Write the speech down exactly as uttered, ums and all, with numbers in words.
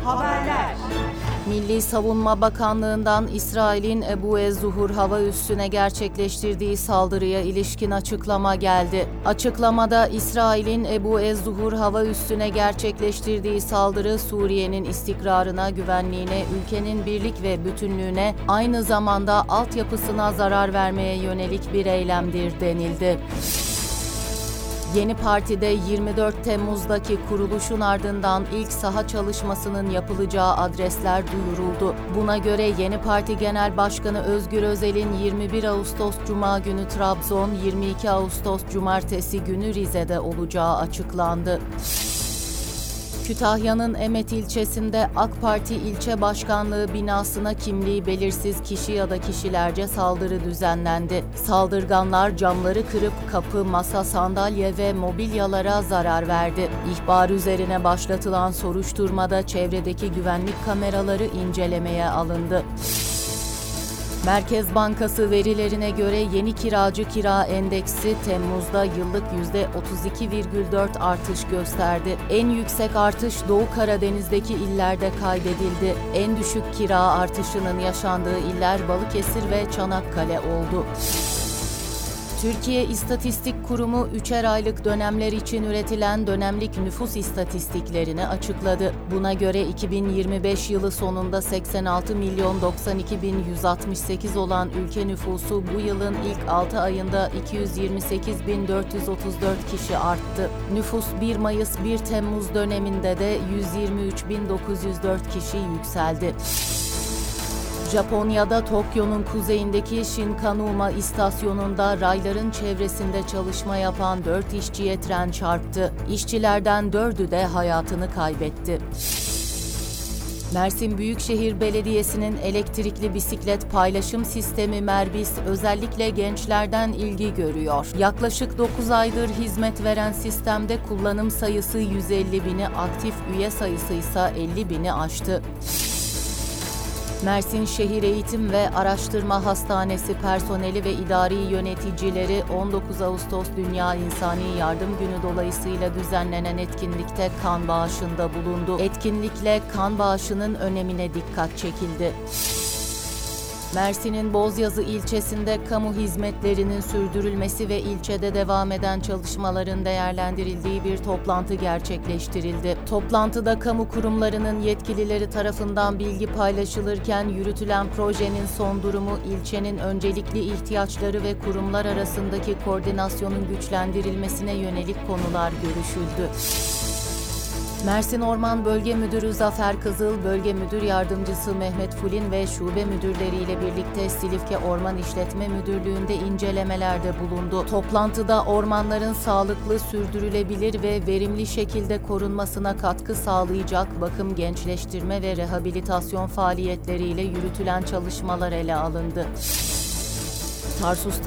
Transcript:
Haberler. Milli Savunma Bakanlığı'ndan İsrail'in Ebu Ez-Zuhur hava üssüne gerçekleştirdiği saldırıya ilişkin açıklama geldi. Açıklamada İsrail'in Ebu Ez-Zuhur hava üssüne gerçekleştirdiği saldırı Suriye'nin istikrarına, güvenliğine, ülkenin birlik ve bütünlüğüne, aynı zamanda altyapısına zarar vermeye yönelik bir eylemdir denildi. Yeni Parti'de yirmi dört Temmuz'daki kuruluşun ardından ilk saha çalışmasının yapılacağı adresler duyuruldu. Buna göre Yeni Parti Genel Başkanı Özgür Özel'in yirmi bir Ağustos Cuma günü Trabzon, yirmi iki Ağustos Cumartesi günü Rize'de olacağı açıklandı. Kütahya'nın Emet ilçesinde AK Parti ilçe başkanlığı binasına kimliği belirsiz kişi ya da kişilerce saldırı düzenlendi. Saldırganlar camları kırıp kapı, masa, sandalye ve mobilyalara zarar verdi. İhbar üzerine başlatılan soruşturmada çevredeki güvenlik kameraları incelemeye alındı. Merkez Bankası verilerine göre yeni kiracı kira endeksi Temmuz'da yıllık yüzde otuz iki virgül dört artış gösterdi. En yüksek artış Doğu Karadeniz'deki illerde kaydedildi. En düşük kira artışının yaşandığı iller Balıkesir ve Çanakkale oldu. Türkiye İstatistik Kurumu üçer aylık dönemler için üretilen dönemlik nüfus istatistiklerini açıkladı. Buna göre iki bin yirmi beş yılı sonunda seksen altı milyon doksan iki bin yüz altmış sekiz olan ülke nüfusu bu yılın ilk altı ayında iki yüz yirmi sekiz bin dört yüz otuz dört kişi arttı. Nüfus bir Mayıs bir Temmuz döneminde de yüz yirmi üç bin dokuz yüz dört kişi yükseldi. Japonya'da Tokyo'nun kuzeyindeki Shinkanuma istasyonunda rayların çevresinde çalışma yapan dört işçiye tren çarptı. İşçilerden dördü de hayatını kaybetti. Mersin Büyükşehir Belediyesi'nin elektrikli bisiklet paylaşım sistemi Merbis özellikle gençlerden ilgi görüyor. Yaklaşık dokuz aydır hizmet veren sistemde kullanım sayısı yüz elli bini, aktif üye sayısı ise elli bini aştı. Mersin Şehir Eğitim ve Araştırma Hastanesi personeli ve idari yöneticileri on dokuz Ağustos Dünya İnsani Yardım Günü dolayısıyla düzenlenen etkinlikte kan bağışında bulundu. Etkinlikle kan bağışının önemine dikkat çekildi. Mersin'in Bozyazı ilçesinde kamu hizmetlerinin sürdürülmesi ve ilçede devam eden çalışmaların değerlendirildiği bir toplantı gerçekleştirildi. Toplantıda kamu kurumlarının yetkilileri tarafından bilgi paylaşılırken yürütülen projenin son durumu, ilçenin öncelikli ihtiyaçları ve kurumlar arasındaki koordinasyonun güçlendirilmesine yönelik konular görüşüldü. Mersin Orman Bölge Müdürü Zafer Kızıl, Bölge Müdür Yardımcısı Mehmet Fulin ve şube müdürleriyle birlikte Silifke Orman İşletme Müdürlüğü'nde incelemelerde bulundu. Toplantıda ormanların sağlıklı, sürdürülebilir ve verimli şekilde korunmasına katkı sağlayacak bakım, gençleştirme ve rehabilitasyon faaliyetleriyle yürütülen çalışmalar ele alındı. Tarsus'ta